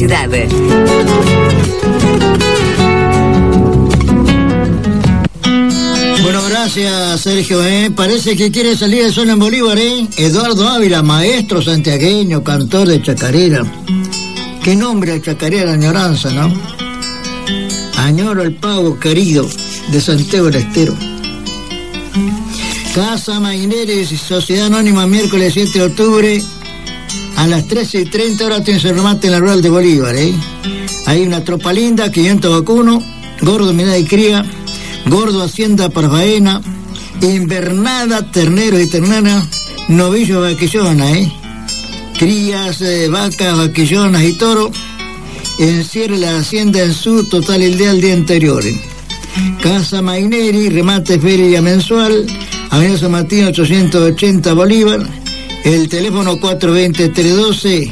ciudad. Bueno, gracias, Sergio. Parece que quiere salir de zona en Bolívar, Eduardo Ávila, maestro santiagueño, cantor de chacarera. Qué nombre a chacarera, la añoranza, ¿no? Añoro el pago querido de Santiago del Estero. Casa Maineres y Sociedad Anónima, miércoles 7 de octubre, a las 13:30 tiene su remate en la rural de Bolívar, Hay una tropa linda, 500 vacunos, gordo, mirada y cría, gordo, hacienda para faena, invernada, ternero y ternana, novillo, vaquillona, crías, vacas, vaquillonas y toro, encierra la hacienda en su total el día anterior. Casa Maineri, remate feria mensual, Avenida San Martín 880 Bolívar, el teléfono 420-312,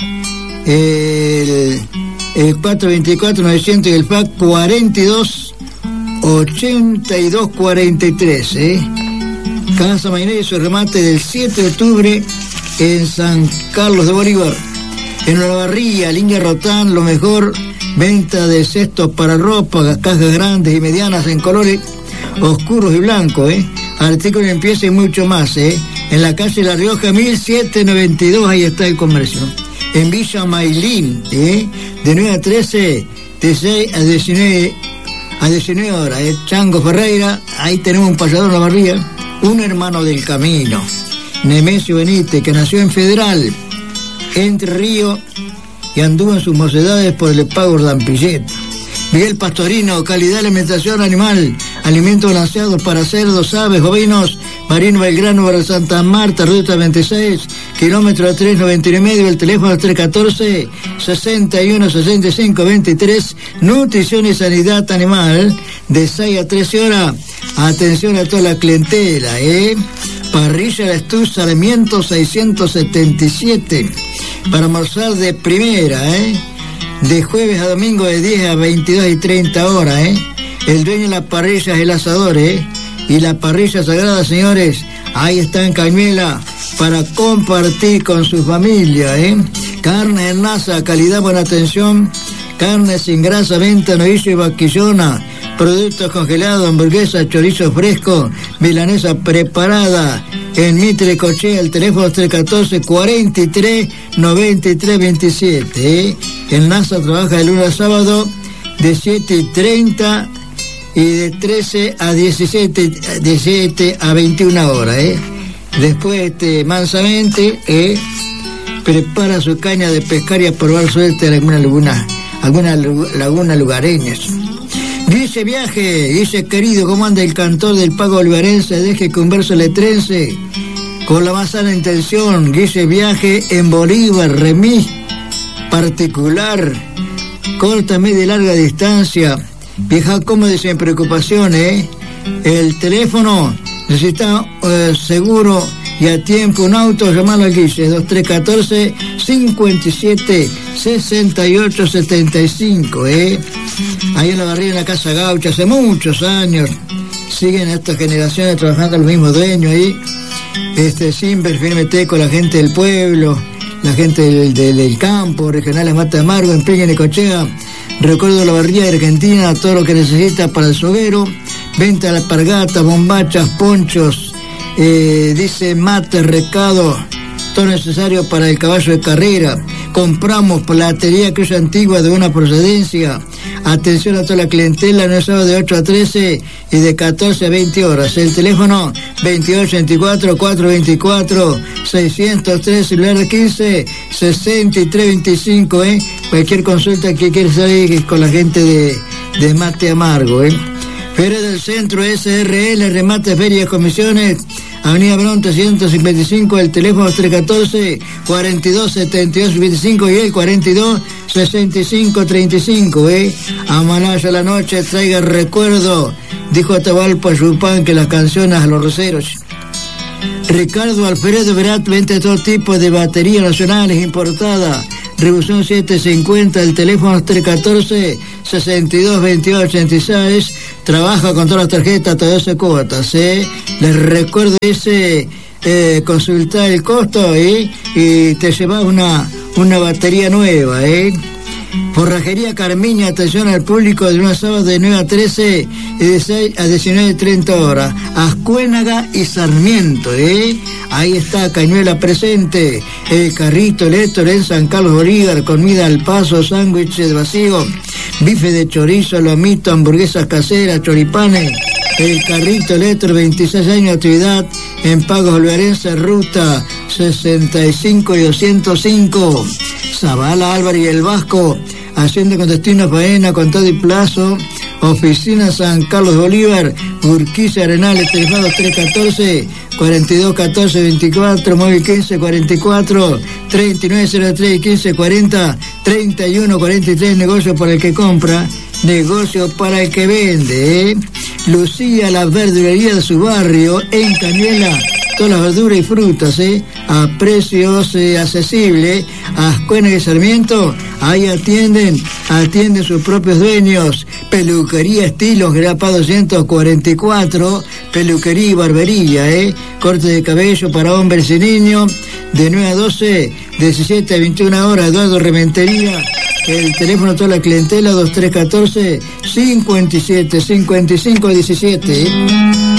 el 424-900 y el FAC 42-82-43, Casa Maineri, su remate del 7 de octubre en San Carlos de Bolívar. En Olavarría, línea Rotán, lo mejor, venta de cestos para ropa, cajas grandes y medianas en colores oscuros y blancos, artículos de limpieza y mucho más, en la calle La Rioja 1792, ahí está el comercio. En Villa Mailín, de 9 a 13, de 6 a 19 horas, Chango Ferreira, ahí tenemos un payador en Olavarría, un hermano del camino, Nemesio Benítez, que nació en Federal, Entre Río, y anduvo en sus mocedades por el Pago Ordampilleta. Miguel Pastorino, calidad de alimentación animal, alimentos balanceados para cerdos, aves, ovinos, Marino Belgrano, para Santa Marta, ruta 26, kilómetro 399, el teléfono 314-61-65-23, nutrición y sanidad animal, de 6 a 13 horas, atención a toda la clientela, Parrilla La Estuza, Sarmiento 677, para almorzar de primera, de jueves a domingo de 10 a 22 y 30 horas, El dueño de la parrilla es el asador, Y la parrilla sagrada, señores, ahí está en Cañuela, para compartir con su familia, Carne en masa, calidad, buena atención, carne sin grasa, venta, novillo y vaquillona, productos congelados, hamburguesa, chorizo fresco, milanesa preparada, en Mitre Cochea, el teléfono 314-43-93-27, El NASA trabaja de lunes a sábado, de 7:30 y de 13 a 17 a 21 horas, Después, mansamente, prepara su caña de pescar y a probar suerte en alguna laguna lugareñas. Dice viaje, dice querido, ¿cómo anda el cantor del Pago Olivarense? Deje que un verso letrense con la más sana intención. Dice viaje en Bolívar, remis particular, corta, media y larga distancia. Viaja cómodo y sin preocupaciones, El teléfono, necesita seguro y a tiempo un auto, llamalo al Guille, 2314-57-6875, Ahí en la barriga, en la Casa Gaucha, hace muchos años, siguen estas generaciones trabajando los mismos dueños ahí, siempre firme con la gente del pueblo, la gente del campo, regionales Mata de Amargo, en Peña y Necochea. Recuerdo la barriga de Argentina, todo lo que necesita para el soguero, venta de alpargatas, bombachas, ponchos, dice mate, recado, todo necesario para el caballo de carrera. Compramos platería criolla antigua de buena procedencia. Atención a toda la clientela, no es sábado de 8 a 13 y de 14 a 20 horas. El teléfono 2824-424-603, celular 15-6325, Cualquier consulta que quieras salir con la gente de Mate Amargo, Feria del Centro SRL, remate, ferias, comisiones, Avenida Bron 355, el teléfono 314-4272-25 y el 42-65-35, Amalaya la noche, traiga recuerdo, dijo Atahualpa Yupanqui, que las canciones a los roceros. Ricardo Alfredo Verat, venta de todo tipo de baterías nacionales importadas, Revolución 750, el teléfono 314-622886, trabaja con todas las tarjetas, todas esas cuotas, Les recuerdo consultar el costo, y te llevas una batería nueva, Forrajería Carmiña, atención al público de lunes a sábado de 9 a 13 y de 6 a 19:30 horas. Ascuénaga y Sarmiento, Ahí está Cañuela presente. El Carrito Héctor en San Carlos Bolívar, comida al paso, sándwiches vacío, bife de chorizo, lomito, hamburguesas caseras, choripanes. El Carrito Héctor, 26 años de actividad en Pagos Olvarense, ruta 65 y 205. Zavala, Álvarez y el Vasco, haciendo con destino Faena, Contado y Plazo. Oficina San Carlos de Bolívar, Urquiza Arenales, teléfono 314-4214-24, móvil 1544, 3903 y 1540, 3143, negocio para el que compra, negocio para el que vende, Lucía, la verdulería de su barrio, en Cañuela, todas las verduras y frutas, a precios accesibles. Ascuénaga y Sarmiento, ahí atienden sus propios dueños. Peluquería Estilos, Grapa 244, peluquería y barbería, corte de cabello para hombres y niños, de 9 a 12, 17 a 21 horas, Eduardo Rementería. El teléfono a toda la clientela, 2314 57 55 17.